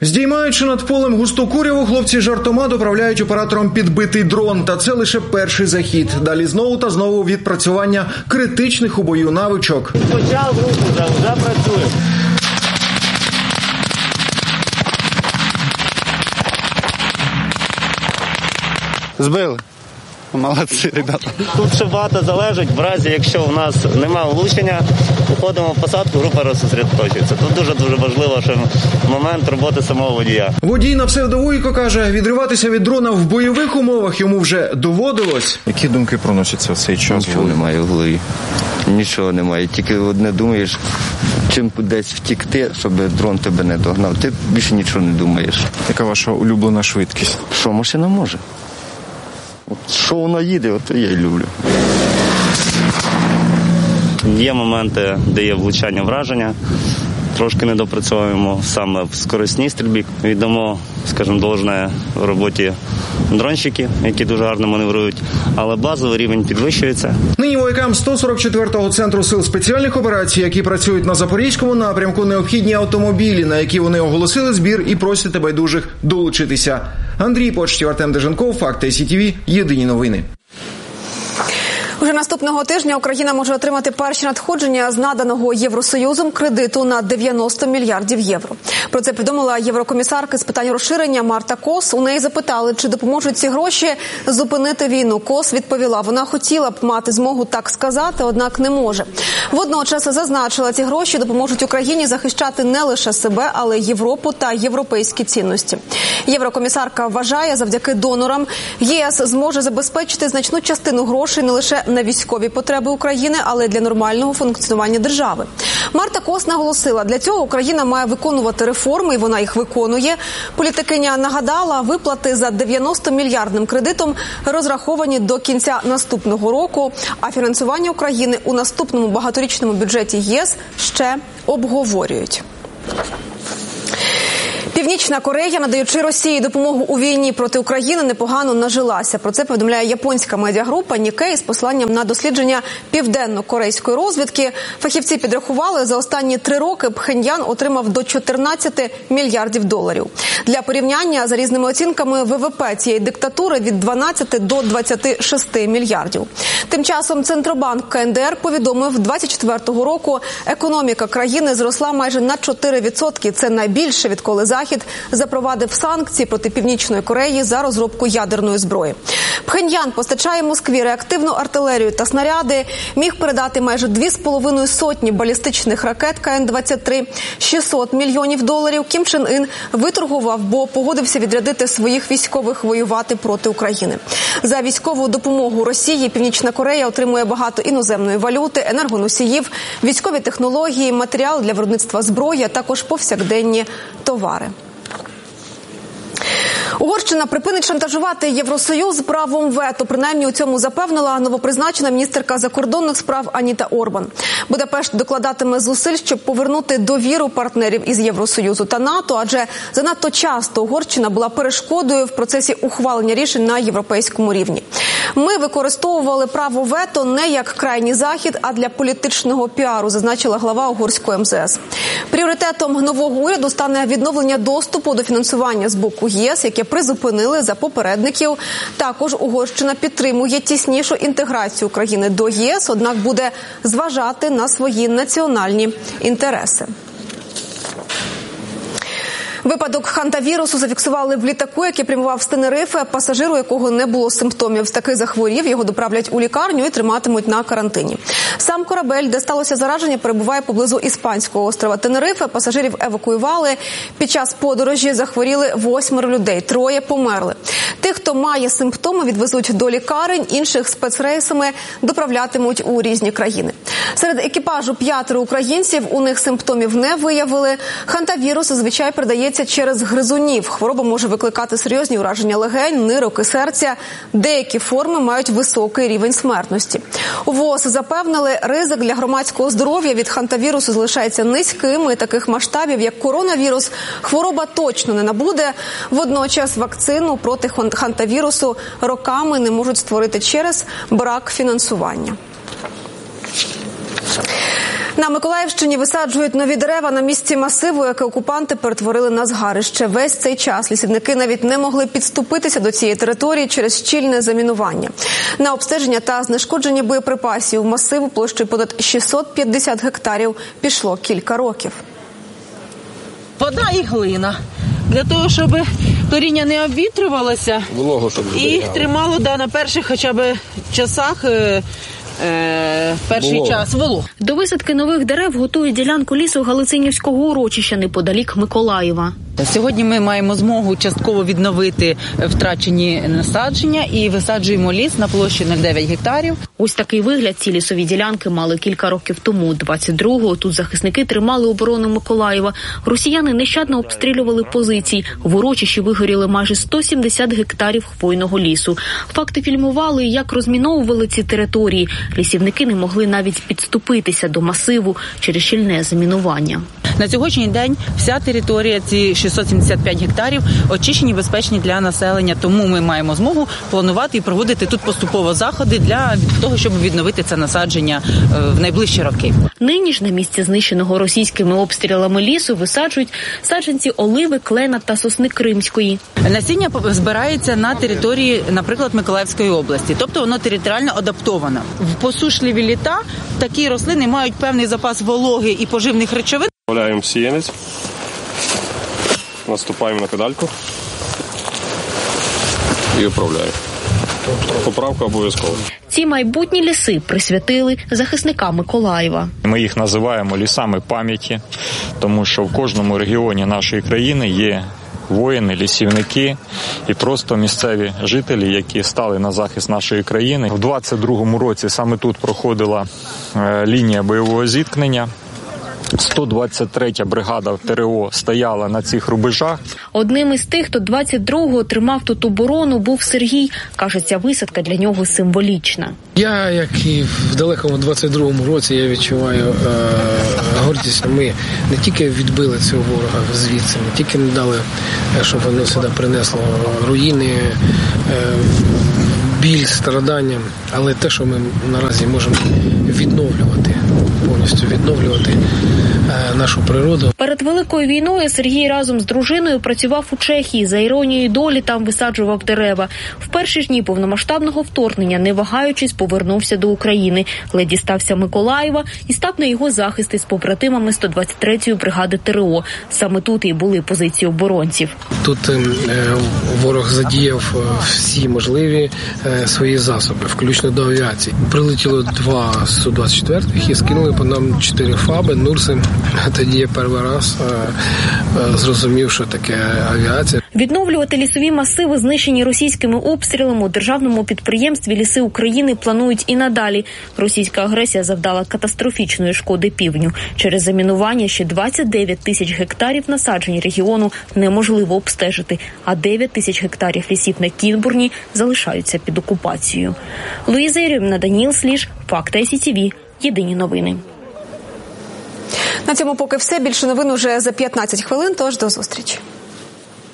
Здіймаючи над полем густу куряву, хлопці жартома доправляють операторам підбитий дрон. Та це лише перший захід. Далі знову та знову відпрацювання критичних у бою навичок. Почав руку, вже працює. Збили. Молодці, ребята. Тут ще багато залежить, в разі, якщо в нас немає влучення, уходимо в посадку, група розсосредоточується. Тут дуже-дуже важливо, що момент роботи самого водія. Водій на псевдовуйко каже, відриватися від дрона в бойових умовах йому вже доводилось. Які думки проносяться в цей час? Нічого немає в голові. Нічого немає. Тільки одне думаєш, чим десь втікти, щоб дрон тебе не догнав. Ти більше нічого не думаєш. Яка ваша улюблена швидкість? Що машина може? Що вона їде, от я й люблю. Є моменти, де є влучання враження. Трошки не допрацьовуємо саме в скоростній стрільбі. Віддамо, скажімо, должне роботі дронщиків, які дуже гарно маневрують, але базовий рівень підвищується. Нині воякам 144-го центру сил спеціальних операцій, які працюють на Запорізькому напрямку, необхідні автомобілі, на які вони оголосили збір і просять байдужих долучитися. Андрій Почтів, Артем Деженков, Факти СІТВ, єдині новини. Уже наступного тижня Україна може отримати перші надходження з наданого Євросоюзом кредиту на 90 мільярдів євро. Про це повідомила єврокомісарка з питань розширення Марта Кос. У неї запитали, чи допоможуть ці гроші зупинити війну. Кос відповіла, вона хотіла б мати змогу так сказати, однак не може. Водночас зазначила, ці гроші допоможуть Україні захищати не лише себе, але й Європу та європейські цінності. Єврокомісарка вважає, завдяки донорам ЄС зможе забезпечити значну частину грошей не лише на військові потреби України, але й для нормального функціонування держави. Марта Кос наголосила, для цього Україна має виконувати реформи, і вона їх виконує. Політикиня нагадала, виплати за 90-мільярдним кредитом розраховані до кінця наступного року, а фінансування України у наступному багаторічному бюджеті ЄС ще обговорюють. Північна Корея, надаючи Росії допомогу у війні проти України, непогано нажилася. Про це повідомляє японська медіагрупа Нікей з посиланням на дослідження південно-корейської розвідки. Фахівці підрахували, за останні 3 роки Пхеньян отримав до 14 мільярдів доларів. Для порівняння, за різними оцінками, ВВП цієї диктатури від 12 до 26 мільярдів. Тим часом Центробанк КНДР повідомив, 24-го року економіка країни зросла майже на 4%. Це найбільше, відколи Захід запровадив санкції проти Північної Кореї за розробку ядерної зброї. Пхеньян постачає Москві реактивну артилерію та снаряди, міг передати майже 2,5 сотні балістичних ракет КН-23, 600 мільйонів доларів. Кім Чен Ін виторгував, бо погодився відрядити своїх військових воювати проти України. За військову допомогу Росії Північна Корея отримує багато іноземної валюти, енергоносіїв, військові технології, матеріал для виробництва зброї, а також повсякденні товари. Угорщина припинить шантажувати Євросоюз правом вето. Принаймні у цьому запевнила новопризначена міністерка закордонних справ Аніта Орбан. Будапешт докладатиме зусиль, щоб повернути довіру партнерів із Євросоюзу та НАТО, адже занадто часто Угорщина була перешкодою в процесі ухвалення рішень на європейському рівні. Ми використовували право вето не як крайній захід, а для політичного піару, зазначила глава угорського МЗС. Пріоритетом нового уряду стане відновлення доступу до фінансування з боку ЄС, яке призупинили за попередників. Також Угорщина підтримує тіснішу інтеграцію України до ЄС, однак буде зважати на свої національні інтереси. Випадок хантавірусу зафіксували в літаку, який прямував з Тенерифе, пасажиру якого не було симптомів. Таки захворів, його доправлять у лікарню і триматимуть на карантині. Сам корабель, де сталося зараження, перебуває поблизу іспанського острова Тенерифе. Пасажирів евакуювали. Під час подорожі захворіли 8 людей, 3 померли. Тих, хто має симптоми, відвезуть до лікарень, інших спецрейсами доправлятимуть у різні країни. Серед екіпажу 5 українців, у них симптомів не виявили. Хантавірус зазвичай передається через гризунів. Хвороба може викликати серйозні ураження легень, нирок і серця. Деякі форми мають високий рівень смертності. У ВООЗ запевнили, ризик для громадського здоров'я від хантавірусу залишається низьким, і таких масштабів, як коронавірус, хвороба точно не набуде. Водночас вакцину проти хантавірусу роками не можуть створити через брак фінансування. На Миколаївщині висаджують нові дерева на місці масиву, яке окупанти перетворили на згарище. Весь цей час лісівники навіть не могли підступитися до цієї території через щільне замінування. На обстеження та знешкодження боєприпасів масиву площею понад 650 гектарів пішло кілька років. Вода і глина. Для того, щоб коріння не обвітрювалося і тримало на перших хоча б часах перший час волог. До висадки нових дерев готують ділянку лісу Галицинівського урочища неподалік Миколаєва. Сьогодні ми маємо змогу частково відновити втрачені насадження і висаджуємо ліс на площі 0,9 гектарів. Ось такий вигляд ці лісові ділянки мали кілька років тому. 22-го тут захисники тримали оборону Миколаєва. Росіяни нещадно обстрілювали позиції. В урочищі вигоріли майже 170 гектарів хвойного лісу. Факти фільмували, як розміновували ці території. Лісівники не могли навіть підступитися до масиву через щільне замінування. На сьогоднішній день вся територія, ці 675 гектарів, очищені, безпечні для населення. Тому ми маємо змогу планувати і проводити тут поступово заходи для того, щоб відновити це насадження в найближчі роки. Нині ж на місці знищеного російськими обстрілами лісу висаджують саджанці оливи, клена та сосни кримської. Насіння збирається на території, наприклад, Миколаївської області. Тобто воно територіально адаптовано. В посушливі літа такі рослини мають певний запас вологи і поживних речовин. Вставляємо сіянець, наступаємо на педальку і управляємо. Поправка обов'язково. Ці майбутні ліси присвятили захисникам Миколаєва. Ми їх називаємо лісами пам'яті, тому що в кожному регіоні нашої країни є воїни, лісівники і просто місцеві жителі, які стали на захист нашої країни. У 22-му році саме тут проходила лінія бойового зіткнення. 123-я бригада ТРО стояла на цих рубежах. Одним із тих, хто 22-го тримав тут оборону, був Сергій. Каже, ця висадка для нього символічна. Я, як і в далекому 22-му році, я відчуваю гордість. Ми не тільки відбили цього ворога звідси, не тільки не дали, щоб воно сюди принесло руїни, біль, страдання, але те, що ми наразі можемо відновлювати, повністю відновлювати нашу природу. Перед Великою війною Сергій разом з дружиною працював у Чехії. За іронією долі там висаджував дерева. В перші ж дні повномасштабного вторгнення, не вагаючись, повернувся до України. Ледь дістався Миколаєва і став на його захист із побратимами 123-ї бригади ТРО. Саме тут і були позиції оборонців. Тут ворог задіяв всі можливі свої засоби, включно до авіації. Прилетіло 2 Су-24 і скинули по нам 4 ФАБи, Нурси. Тоді я перший раз зрозумів, що таке авіація. Відновлювати лісові масиви, знищені російськими обстрілами, у державному підприємстві «Ліси України» планують і надалі. Російська агресія завдала катастрофічної шкоди півдню. Через замінування ще 29 тисяч гектарів насаджень регіону неможливо обстежити, а 9 тисяч гектарів лісів на Кінбурні залишаються під окупацією. Луїза Єрьоміна, Даніїл Сліж, Факти СІТВ. Єдині новини. На цьому поки все. Більше новин уже за 15 хвилин, тож до зустрічі.